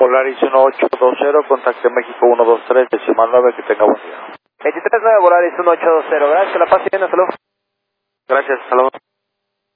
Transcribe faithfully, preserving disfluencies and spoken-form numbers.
Volaris uno ocho dos cero, contacte México uno dos tres, decimal nueve, que tenga buen día. veintitrés nueve Volaris uno ocho dos cero, gracias, que la pase bien, hasta luego. Gracias, hasta luego.